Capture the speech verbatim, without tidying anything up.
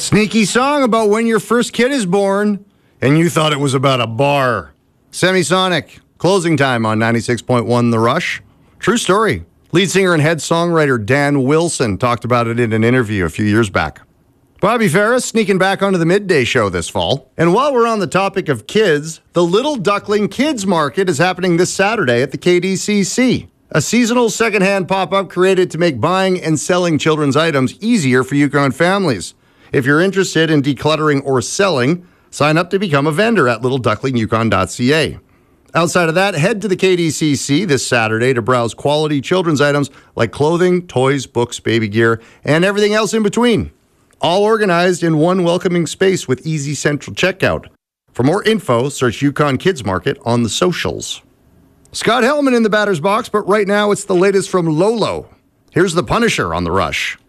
Sneaky song about when your first kid is born, and you thought it was about a bar. Semisonic, closing time on ninety-six point one The Rush. True story. Lead singer and head songwriter Dan Wilson talked about it in an interview a few years back. Bobby Ferris sneaking back onto the midday show this fall. And while we're on the topic of kids, the Little Duckling Kids Market is happening this Saturday at the K D C C. A seasonal secondhand pop-up created to make buying and selling children's items easier for Yukon families. If you're interested in decluttering or selling, sign up to become a vendor at little duckling yukon dot c a. Outside of that, head to the K D C C this Saturday to browse quality children's items like clothing, toys, books, baby gear, and everything else in between. All organized in one welcoming space with easy central checkout. For more info, search Yukon Kids Market on the socials. Scott Hellman in the batter's box, but right now it's the latest from Lolo. Here's the Punisher on The Rush.